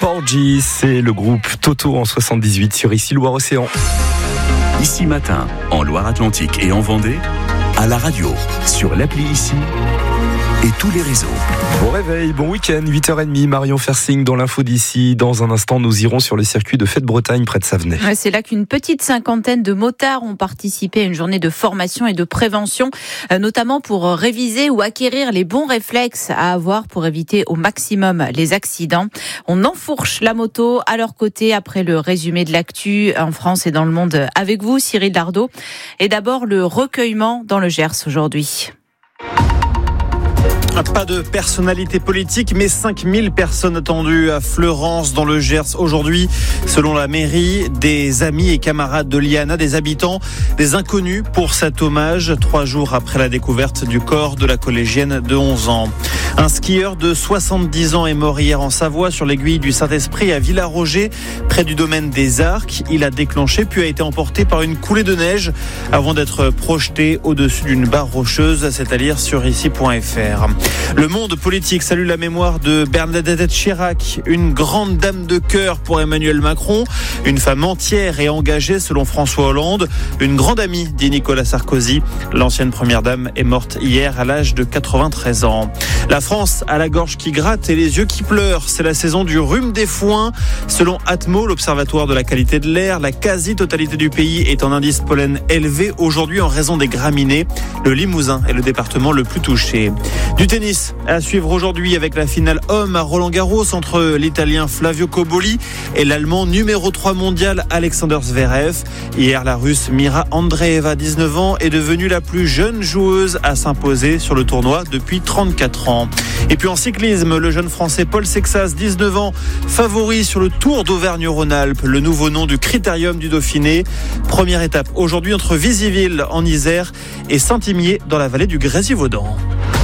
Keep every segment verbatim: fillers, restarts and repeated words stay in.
Porgy, c'est le groupe Toto en soixante-dix-huit sur Ici Loire-Océan. Ici Matin, en Loire-Atlantique et en Vendée, à la radio, sur l'appli Ici et tous les réseaux. Bon réveil, bon week-end, huit heures trente, Marion Fersing dans l'info d'ici. Dans un instant, nous irons sur le circuit de Fête-Bretagne près de Savenay. Ouais, c'est là qu'une petite cinquantaine de motards ont participé à une journée de formation et de prévention, euh, notamment pour réviser ou acquérir les bons réflexes à avoir pour éviter au maximum les accidents. On enfourche la moto à leur côté après le résumé de l'actu en France et dans le monde avec vous, Cyril Lardot. Et d'abord, le recueillement dans le Gers aujourd'hui. Pas de personnalité politique, mais cinq mille personnes attendues à Fleurance dans le Gers aujourd'hui. Selon la mairie, des amis et camarades de Liana, des habitants, des inconnus pour cet hommage, trois jours après la découverte du corps de la collégienne de onze ans. Un skieur de soixante-dix ans est mort hier en Savoie sur l'aiguille du Saint-Esprit à Villaroger, près du domaine des Arcs. Il a déclenché puis a été emporté par une coulée de neige avant d'être projeté au-dessus d'une barre rocheuse. C'est à lire sur ici point f r. Le monde politique salue la mémoire de Bernadette Chirac, une grande dame de cœur pour Emmanuel Macron, une femme entière et engagée selon François Hollande, une grande amie, dit Nicolas Sarkozy. L'ancienne première dame est morte hier à l'âge de quatre-vingt-treize ans. La France a la gorge qui gratte et les yeux qui pleurent. C'est la saison du rhume des foins. Selon Atmo, l'observatoire de la qualité de l'air, la quasi-totalité du pays est en indice pollen élevé aujourd'hui en raison des graminées. Le Limousin est le département le plus touché. Du tennis à suivre aujourd'hui avec la finale homme à Roland-Garros entre l'Italien Flavio Cobolli et l'Allemand numéro trois mondial Alexander Zverev. Hier, la Russe Mira Andreeva, dix-neuf ans, est devenue la plus jeune joueuse à s'imposer sur le tournoi depuis trente-quatre ans. Et puis en cyclisme, le jeune Français Paul Sexas, dix-neuf ans, favori sur le Tour d'Auvergne-Rhône-Alpes, le nouveau nom du Critérium du Dauphiné. Première étape aujourd'hui entre Visiville en Isère et Saint-Imier dans la vallée du Grésivaudan.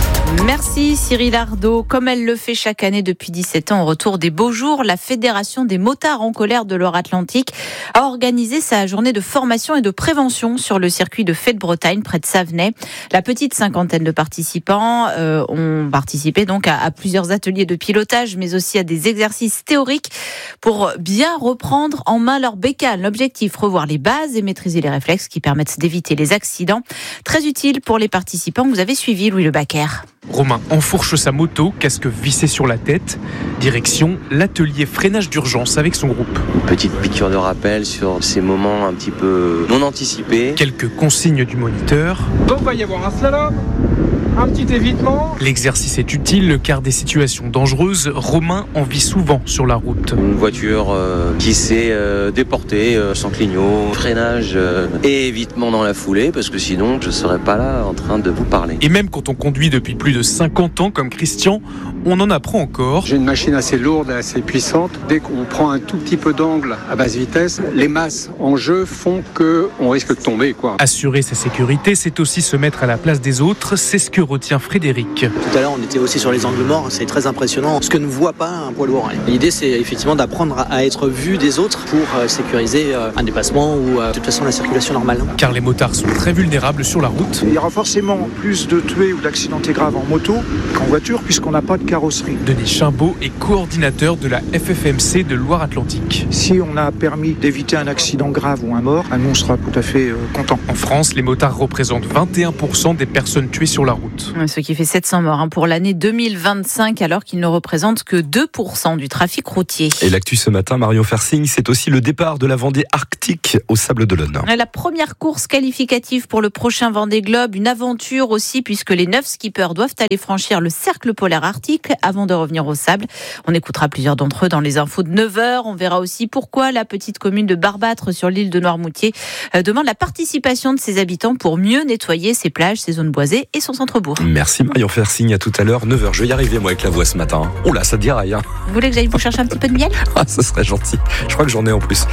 Merci Cyril Lardot. Comme elle le fait chaque année depuis dix-sept ans au retour des beaux jours, la Fédération des motards en colère de Loire-Atlantique a organisé sa journée de formation et de prévention sur le circuit de Fête-Bretagne près de Savenay. La petite cinquantaine de participants euh, ont participé donc à, à plusieurs ateliers de pilotage, mais aussi à des exercices théoriques pour bien reprendre en main leur bécane. L'objectif, revoir les bases et maîtriser les réflexes qui permettent d'éviter les accidents. Très utile pour les participants. Vous avez suivi Louis Lebaquer. Romain enfourche sa moto, casque vissé sur la tête. Direction l'atelier freinage d'urgence avec son groupe. Une petite piqûre de rappel sur ces moments un petit peu non anticipés. Quelques consignes du moniteur. Donc il va y avoir un slalom, un petit évitement. L'exercice est utile car des situations dangereuses, Romain en vit souvent sur la route. Une voiture euh, qui s'est euh, déportée euh, sans clignot, freinage euh, et évitement dans la foulée, parce que sinon je ne serais pas là en train de vous parler. Et même quand on conduit depuis plus de cinquante ans comme Christian, on en apprend encore. J'ai une machine assez lourde et assez puissante. Dès qu'on prend un tout petit peu d'angle à basse vitesse, les masses en jeu font qu'on risque de tomber, quoi. Assurer sa sécurité, c'est aussi se mettre à la place des autres. C'est ce que retient Frédéric. Tout à l'heure, on était aussi sur les angles morts. C'est très impressionnant ce que ne voit pas un poids lourd. L'idée, c'est effectivement d'apprendre à être vu des autres pour sécuriser un dépassement ou de toute façon la circulation normale. Car les motards sont très vulnérables sur la route. Il y aura forcément plus de tués ou d'accidentés graves en moto qu'en voiture puisqu'on n'a pas de carrosserie. Denis Chimbaud est coordinateur de la F F M C de Loire-Atlantique. Si on a permis d'éviter un accident grave ou un mort, nous on sera tout à fait euh, contents. En France, les motards représentent vingt et un pour cent des personnes tuées sur la route. Ce qui fait sept cents morts hein, pour l'année deux mille vingt-cinq, alors qu'ils ne représentent que deux pour cent du trafic routier. Et l'actu ce matin, Marion Fersing, c'est aussi le départ de la Vendée Arctique au Sables-d'Olonne. La première course qualificative pour le prochain Vendée Globe, une aventure aussi puisque les neuf skippers doivent aller franchir le cercle polaire arctique avant de revenir au sable. On écoutera plusieurs d'entre eux dans les infos de neuf heures. On verra aussi pourquoi la petite commune de Barbâtre sur l'île de Noirmoutier demande la participation de ses habitants pour mieux nettoyer ses plages, ses zones boisées et son centre-bourg. Merci Marion Fersing, à tout à l'heure, neuf heures. Je vais y arriver moi avec la voix ce matin. Oula, ça déraille. Hein. Vous voulez que j'aille vous chercher un petit peu de miel ? Ah, ça serait gentil. Je crois que j'en ai en plus.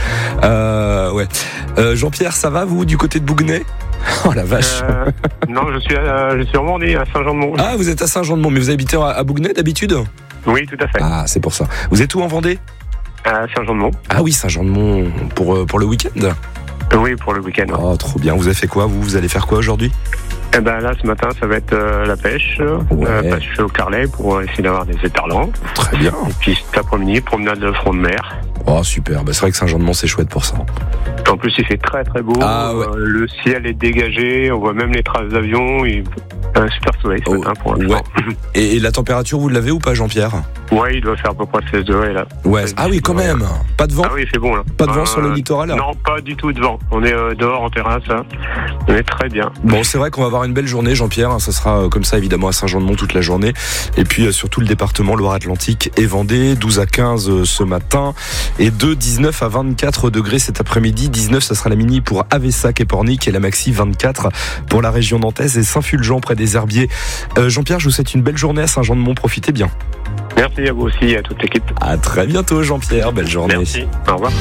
Euh, ouais. Euh, Jean-Pierre, ça va vous du côté de Bouguenais ? Oh la vache. Euh, non, je suis, à, je suis en Vendée, à Saint-Jean-de-Mont. Ah, vous êtes à Saint-Jean-de-Mont, mais vous habitez à Bouguenais d'habitude ? Oui, tout à fait. Ah, c'est pour ça. Vous êtes où en Vendée ? À Saint-Jean-de-Mont. Ah oui, Saint-Jean-de-Mont, pour, pour le week-end ? Oui, pour le week-end. Oh, trop bien. Vous avez fait quoi, vous ? Vous allez faire quoi aujourd'hui ? Eh ben là, ce matin, ça va être euh, la pêche, Ouais. euh, pêche au carlet pour essayer d'avoir des éperlans. Très bien. Et puis cet après-midi, promenade de front de mer. Oh, super. Bah, c'est vrai que Saint-Jean-de-Mont, c'est chouette pour ça. En plus, il fait très très beau. Ah, ouais. Euh, le ciel est dégagé. On voit même les traces d'avion. Et un super soleil ce Oh, matin pour l'instant. ouais. Et, et la température, vous l'avez ou pas, Jean-Pierre? Ouais, il doit faire à peu près seize degrés là. Ouais. Ah oui, quand même. Pas de vent. Ah oui, il fait bon là. Pas de vent Euh, sur le littoral. Non, pas du tout de vent. On est euh, dehors en terrasse. Hein. On est très bien. Bon, c'est vrai qu'on va avoir une belle journée, Jean-Pierre. Ça sera euh, comme ça, évidemment, à Saint-Jean-de-Mont toute la journée. Et puis, euh, surtout le département Loire-Atlantique et Vendée. douze à quinze euh, ce matin. Et de dix-neuf à vingt-quatre degrés cet après-midi. dix-neuf, ça sera la mini pour Avessac et Pornic. Et la maxi vingt-quatre pour la région nantaise et Saint-Fulgent près des Herbiers. Euh, Jean-Pierre, je vous souhaite une belle journée à Saint-Jean-de-Mont. Profitez bien. Merci à vous aussi et à toute l'équipe. À très bientôt, Jean-Pierre. Belle journée. Merci. Au revoir.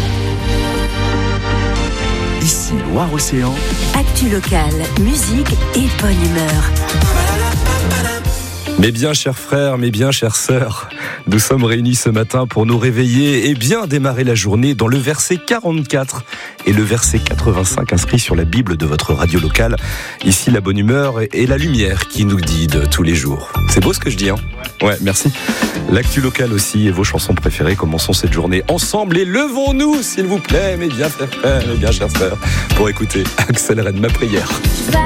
Ici Loire-Océan. Actu locale, musique et bonne humeur. Mes bien chers frères, mes bien chères sœurs, nous sommes réunis ce matin pour nous réveiller et bien démarrer la journée dans le verset quarante-quatre et le verset quatre-vingt-cinq inscrit sur la Bible de votre radio locale. Ici, la bonne humeur et la lumière qui nous guide tous les jours. C'est beau ce que je dis, hein ? Ouais, merci. L'actu locale aussi et vos chansons préférées. Commençons cette journée ensemble et levons-nous, s'il vous plaît, mes bien chers frères, mes bien chères sœurs, pour écouter Axel Red, ma prière.